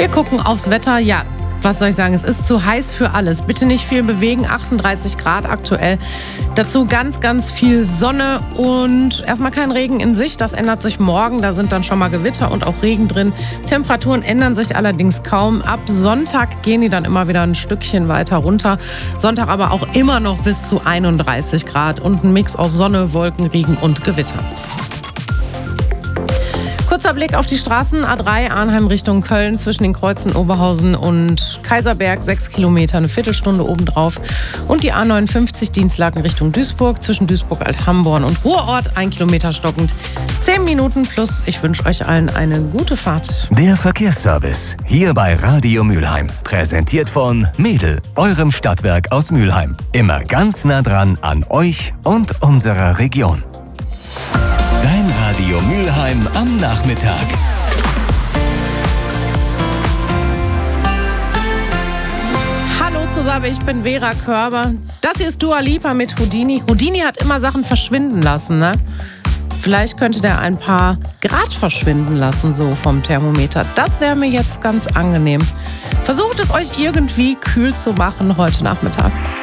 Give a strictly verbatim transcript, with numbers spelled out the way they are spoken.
Wir gucken aufs Wetter. Ja, was soll ich sagen? Es ist zu heiß für alles. Bitte nicht viel bewegen. achtunddreißig Grad aktuell. Dazu ganz, ganz viel Sonne und erstmal kein Regen in Sicht. Das ändert sich morgen. Da sind dann schon mal Gewitter und auch Regen drin. Temperaturen ändern sich allerdings kaum. Ab Sonntag gehen die dann immer wieder ein Stückchen weiter runter. Sonntag aber auch immer noch bis zu einunddreißig Grad und ein Mix aus Sonne, Wolken, Regen und Gewitter. Kurzer Blick auf die Straßen. A drei Arnheim Richtung Köln zwischen den Kreuzen Oberhausen und Kaiserberg. Sechs Kilometer, eine Viertelstunde obendrauf. Und die A neunundfünfzig Dienstlaken Richtung Duisburg zwischen Duisburg-Alt-Hamborn und Ruhrort. Ein Kilometer stockend. Zehn Minuten plus. Ich wünsche euch allen eine gute Fahrt. Der Verkehrsservice hier bei Radio Mülheim. Präsentiert von Mädel, eurem Stadtwerk aus Mülheim. Immer ganz nah dran an euch und unserer Region. Dein Radio Mülheim am Nachmittag. Hallo zusammen, ich bin Vera Körber. Das hier ist Dua Lipa mit Houdini. Houdini hat immer Sachen verschwinden lassen, ne? Vielleicht könnte der ein paar Grad verschwinden lassen, so vom Thermometer. Das wäre mir jetzt ganz angenehm. Versucht es euch irgendwie kühl zu machen heute Nachmittag.